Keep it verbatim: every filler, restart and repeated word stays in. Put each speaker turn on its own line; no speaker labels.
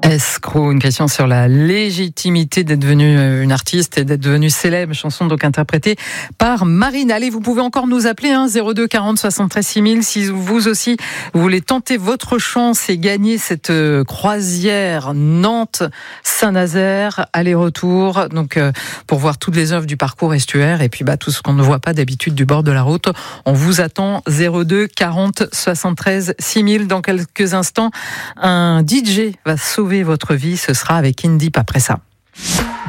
Escroc, une question sur la légitimité d'être devenue une artiste et d'être devenue célèbre, chanson donc interprétée par Marine. Allez, vous pouvez encore nous appeler hein, zéro deux quarante soixante-treize six mille si vous aussi vous voulez tenter votre chance et gagner cette croisière Nantes-Saint-Nazaire aller-retour, donc euh, pour voir toutes les œuvres du parcours estuaire et puis bah tout ce qu'on ne voit pas d'habitude du bord de la route. On vous attend zéro deux quarante soixante-treize six mille. Dans quelques instants, un D J va sauver votre vie. Ce sera avec In Deep après ça.